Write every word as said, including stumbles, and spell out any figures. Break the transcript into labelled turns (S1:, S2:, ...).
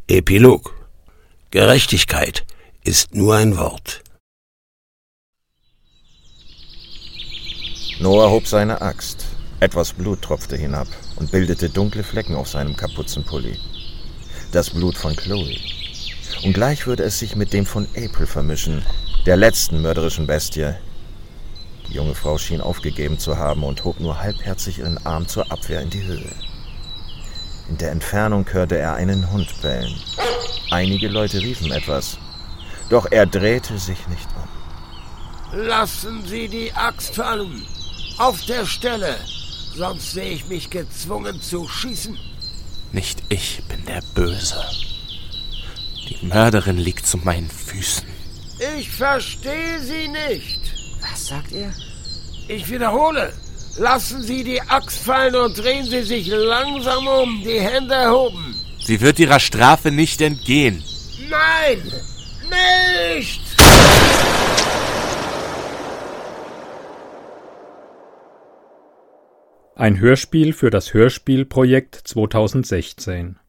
S1: Epilog. Gerechtigkeit ist nur ein Wort.
S2: Noah hob seine Axt. Etwas Blut tropfte hinab und bildete dunkle Flecken auf seinem Kapuzenpulli. Das Blut von Chloe. Und gleich würde es sich mit dem von April vermischen, der letzten mörderischen Bestie. Die junge Frau schien aufgegeben zu haben und hob nur halbherzig ihren Arm zur Abwehr in die Höhe. In der Entfernung hörte er einen Hund bellen. Einige Leute riefen etwas, doch er drehte sich nicht um.
S3: Lassen Sie die Axt fallen! Auf der Stelle! Sonst sehe ich mich gezwungen zu schießen.
S4: Nicht ich bin der Böse. Die Mörderin liegt zu meinen Füßen.
S3: Ich verstehe Sie nicht.
S5: Was sagt er?
S3: Ich wiederhole. Lassen Sie die Axt fallen und drehen Sie sich langsam um, die Hände erhoben.
S4: Sie wird ihrer Strafe nicht entgehen.
S3: Nein, nicht!
S6: Ein Hörspiel für das Hörspielprojekt zweitausendsechzehn.